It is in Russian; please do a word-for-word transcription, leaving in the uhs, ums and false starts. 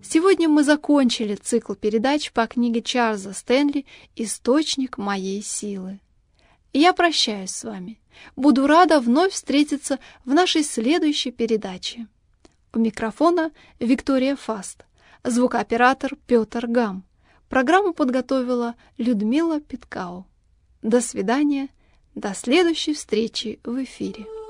Сегодня мы закончили цикл передач по книге Чарльза Стэнли «Источник моей силы». И я прощаюсь с вами. Буду рада вновь встретиться в нашей следующей передаче. У микрофона Виктория Фаст, звукооператор Петр Гам. Программу подготовила Людмила Питкау. До свидания, до следующей встречи в эфире.